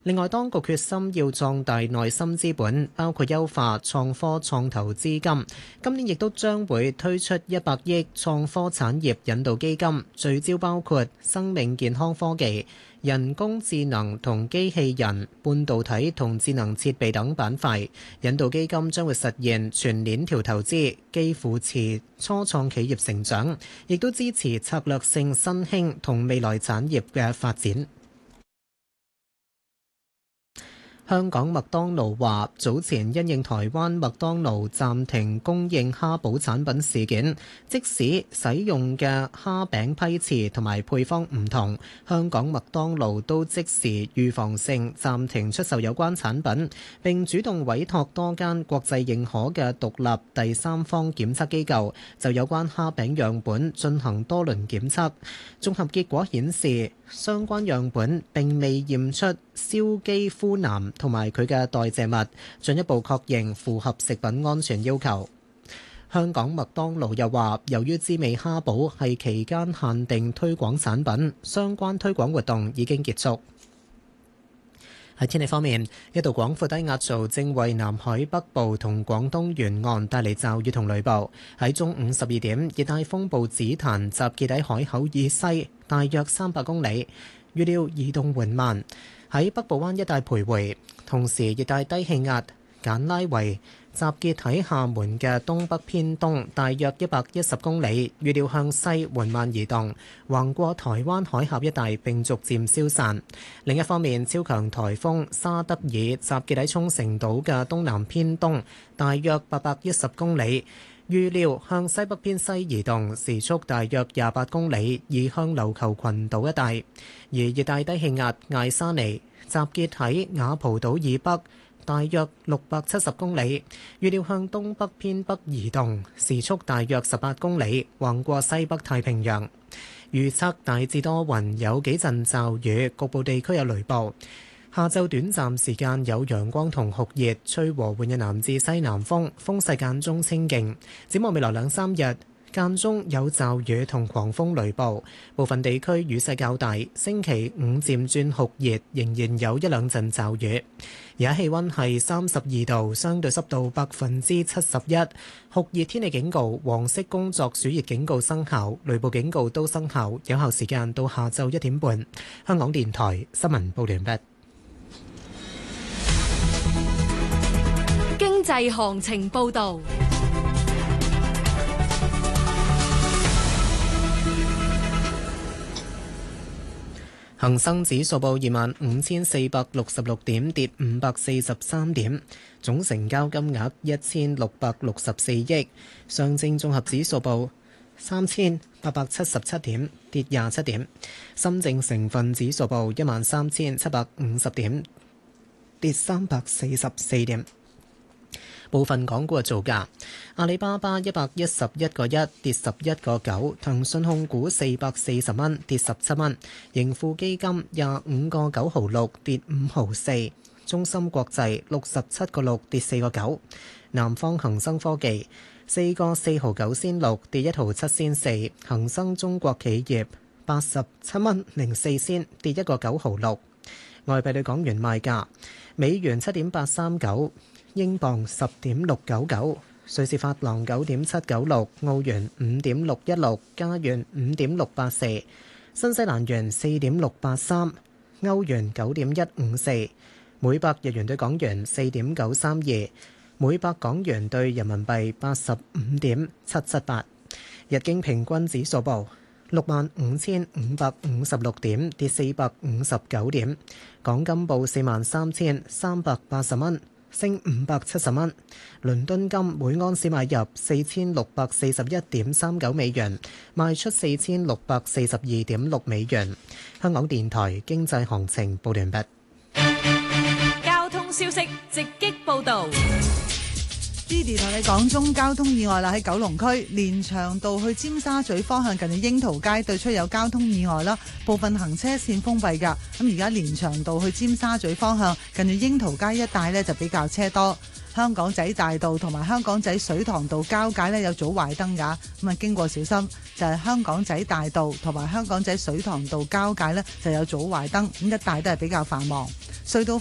另外，當局決心要壯大內心資本，包括優化創科創投資金。今年亦都將會推出100億創科產業引導基金，聚焦包括生命健康科技、人工智能同機器人、半導體同智能設備等板塊。引導基金將會實現全鏈條投資，既扶持初創企業成長，亦都支持策略性新興同未來產業嘅發展。香港麥當勞話，早前因應台灣麥當勞暫停供應蝦堡產品事件，即使使用嘅蝦餅批次同埋配方唔同，香港麥當勞都即時預防性暫停出售有關產品，並主動委託多間國際認可嘅獨立第三方檢測機構就有關蝦餅樣本進行多輪檢測，綜合結果顯示，相關樣本並未驗出硝基呋喃同埋佢嘅代謝物，進一步確認符合食品安全要求。香港麥當勞又話，由於滋味蝦堡係期間限定推廣產品，相關推廣活動已經結束。喺天氣方面，一道廣闊低壓槽正為南海北部同廣東沿岸帶嚟驟雨同雷暴。喺中午12點，熱帶風暴紫檀集結喺海口以西大約300公里，預料移動緩慢，喺北部灣一帶徘徊。同時，熱帶低氣壓簡拉維集結喺廈門嘅東北偏東大約110公里，預料向西緩慢移動，橫過台灣海峽一帶並逐漸消散。另一方面，超強颱風沙德爾集結喺沖繩島嘅東南偏東大約810公里，預料向西北偏西移動，時速大約28公里，移向琉球群島一帶。而熱帶低氣壓艾沙尼集結喺雅蒲島以北大約670公里，預料向東北偏北移動，時速大約18公里，橫過西北太平洋。預測大致多雲，有幾陣驟雨，局部地區有雷暴。下晝短暫時間有陽光同酷熱，吹和緩嘅南至西南風，風勢間中清勁。展望未來2-3日，間中有驟雨同狂風雷暴，部分地區雨勢較大。星期五漸轉酷熱，仍然有1-2陣驟雨。而家氣溫係32度，相對濕度71%，酷熱天氣警告、黃色工作暑熱警告生效，雷暴警告都生效，有效時間到下晝1點半。香港電台新聞報完畢。 經濟行情報導。 恒生指數報25,466點，跌543點，總成交金額1,664億。上證綜合指數報3,877點，跌27點。深證成分指數報13,750點，跌344點。部分港股嘅造價：阿里巴巴111個1跌11個9，騰訊控股440蚊跌17蚊，盈富基金25個9毫6跌5毫4，中芯國際67個6跌4個9，南方恒生科技4個4毫9仙6跌1毫7仙4，恒生中國企業87蚊04仙跌1個9毫6。外幣對港元賣價：美元7.839。英鎊10.699，瑞士法郎9.796，澳元5.616，加元5.684，新西蘭元4.683，歐元9.154，每百日元對港元4.932，每百港元對人民幣85.778。日經平均指數報65,556點，跌459點。港金報43,380蚊。升570蚊。倫敦金每安士買入4641.39美元，賣出4642.6美元。香港電台經濟行情報完畢。 交通消息直擊報導。 Didi 同你講中交通意外啦，喺九龍區連翔道去尖沙咀方向近住櫻桃街對出有交通意外啦，部分行車線封閉㗎。咁而家連翔道去尖沙咀方向近住櫻桃街一帶呢就比較車多。 香港仔大道同埋香港仔水塘道交界呢有早壞燈㗎，咁啊經過小心。就係香港仔大道同埋香港仔水塘道交界呢就有早壞燈，咁一帶都係比較繁忙。隧道